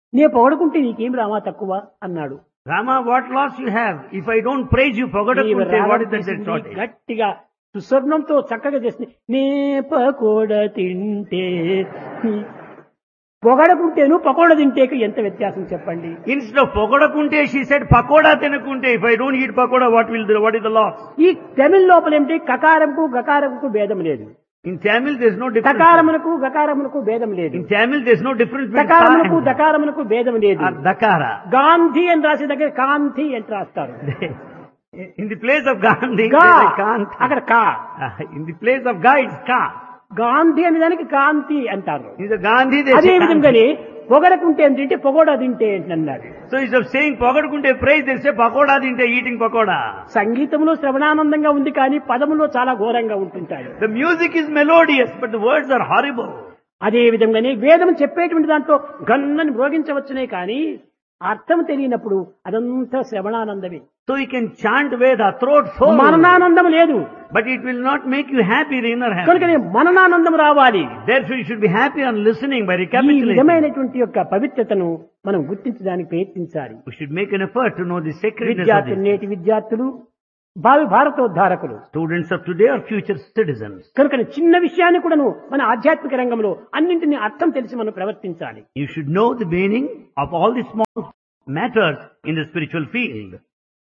నే పొగడుకుంటే నీకేం రామా తక్కువ అన్నాడు. Rama, what loss you have? If I don't praise you, నీవు Pogadakunte, what is రాగం that చేసింది shortage? గట్టిగా సుస్వర్ణంతో చక్కగా చేసింది. నే పకోడ తింటే పొగడకుంటేను పకోడ తింటేకు ఎంత వ్యత్యాసం చెప్పండి. Instead of Pogadakunte, she said Pakoda Tenakunte. If I don't eat Pakoda, what is the loss? ఈ తమిళ లోపల ఏమిటి కకారంకు గకారంకు భేదం లేదు. In Tamil, there's no difference. తకారమునకు గకారమునకు భేదం లేదు. In Tamil, there's no difference between తకారమునకు ka and దకారమునకు భేదం లేదు. dakara. గాంధీ అని రాసే దగ్గర కాంతి అని రాస్తారు. In the place of Gandhi, గా there's a Kanti. అక్కడ కా. In the place of Ga, it's Ka. Gandhi అనే దానికి కాంతి అంటారు. In the Gandhi, there's అదే a Kanti. విధంగానే పొగడకుంటే ఏంటంటే పొగోడా తింటే ఏంటన్నారు. So instead of saying Pogadakunte praise, they say Pakoda Dinte, eating Pakoda. సంగీతంలో శ్రవణానందంగా ఉంది కానీ పదములో చాలా ఘోరంగా ఉంటుంటాయి. The music is melodious, but the words are horrible. అదే విధంగానే వేదం చెప్పేటువంటి దాంట్లో గన్నని మ్రోగించవచ్చునే కానీ అర్థం తెలియనప్పుడు అదంతా శ్రవణానందమే. So you can chant Veda, throat full, మననానందం లేదు. but it will not make you happy, the inner కనుకనే happiness. మననానందం రావాలి. Therefore you should be happy on listening by ఈ recapitulating. విధమైనటువంటి యొక్క పవిత్రతను మనం గుర్తించడానికి ప్రయత్నించాలి. We should make an effort to know the sacredness of విద్యార్థులు this. నేటి విద్యార్థులు భావి భారతోద్ధారకులు Students of today are future citizens. కనుక చిన్న విషయాన్ని కూడాను మన ఆధ్యాత్మిక రంగంలో అన్నింటినీ అర్థం తెలిసి మనం ప్రవర్తించాలి. You should know the meaning of all the small matters in the spiritual field.